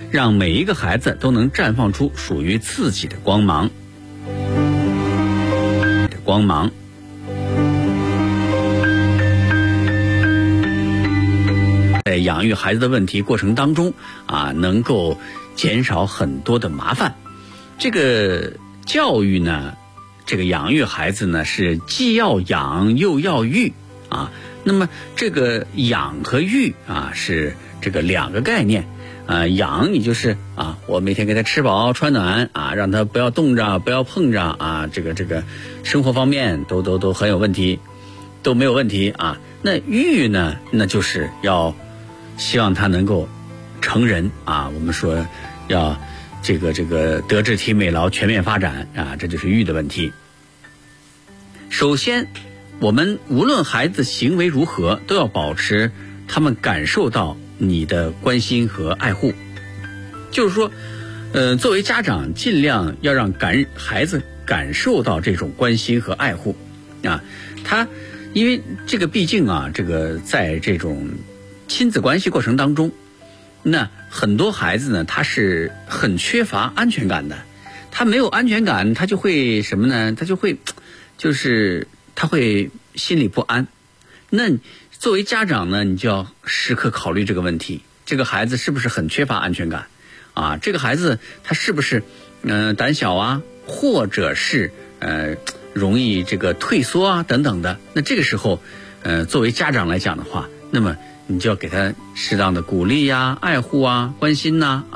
让每一个孩子都能绽放出属于自己的光芒。在养育孩子的问题过程当中能够减少很多的麻烦。这个教育呢，这个养育孩子呢，是既要养又要育那么这个养和育是这个两个概念。养你就是我每天给他吃饱穿暖让他不要冻着不要碰着这个生活方面都很有问题，都没有问题那育呢，那就是要希望他能够成人我们说要这个德智体美劳全面发展这就是育的问题。首先我们无论孩子行为如何，都要保持他们感受到你的关心和爱护。就是说作为家长尽量要让孩子感受到这种关心和爱护他因为这个毕竟这个在这种亲子关系过程当中，那很多孩子呢，他是很缺乏安全感的。他没有安全感，他就会什么呢？他就会他会心里不安。那作为家长呢，你就要时刻考虑这个问题，这个孩子是不是很缺乏安全感这个孩子他是不是胆小或者是容易这个退缩等等的。那这个时候作为家长来讲的话，那么你就要给他适当的鼓励爱护关心